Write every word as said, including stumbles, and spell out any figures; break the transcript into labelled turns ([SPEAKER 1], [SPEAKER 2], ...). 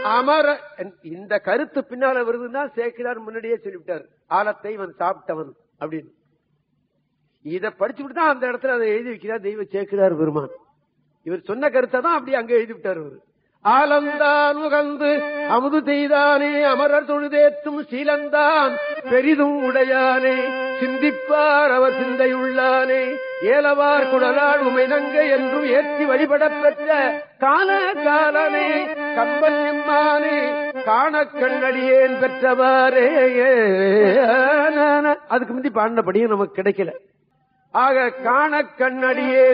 [SPEAKER 1] அமர இந்த கருத்து பின்னால வருதுன்னா சேக்கிரார் முன்னாடியே சொல்லிவிட்டார். ஆலத்தை இவன் சாப்பிட்டவன் அப்படின்னு. இதை படிச்சுட்டு தான் அந்த இடத்துல அதை எழுதி வைக்கிறார் தெய்வ சேக்கிரார் பெருமான். இவர் சொன்ன கருத்தை தான் அப்படி அங்க எழுதி விட்டார். அவர் ஆலந்தான் உகந்து அமுது செய்தானே அமரர் தொழுதேற்றும் சீலந்தான் பெரிதும் உடையானே சிந்திப்பார் அவர் சிந்தையுள்ளானே ஏலவார் குடலால் உமைநங்க என்றும் ஏற்றி வழிபடப் பெற்ற கால காலனே கம்பன் எம்மானே காண கண்ணடியேன் பெற்றவாரே. அதுக்கு முந்தி பாடினபடியும் நமக்கு கிடைக்கல. ஆக காண கண்ணடியேன்